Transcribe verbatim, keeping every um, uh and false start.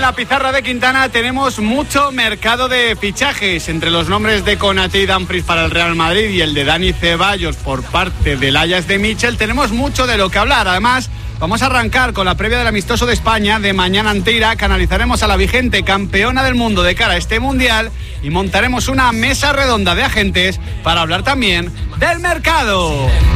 la pizarra de Quintana tenemos mucho mercado de fichajes. Entre los nombres de Konaté y Dumfries para el Real Madrid y el de Dani Ceballos por parte del Ajax de Michel, tenemos mucho de lo que hablar. Además, vamos a arrancar con la previa del amistoso de España de mañana ante Irak. Analizaremos a la vigente campeona del mundo de cara a este mundial y montaremos una mesa redonda de agentes para hablar también del mercado.